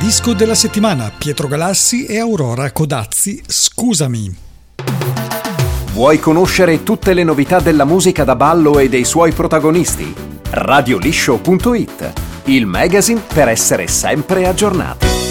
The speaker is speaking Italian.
Disco della settimana, Pietro Galassi e Aurora Codazzi, Scusami. Vuoi conoscere tutte le novità della musica da ballo e dei suoi protagonisti? Radioliscio.it, il magazine per essere sempre aggiornati.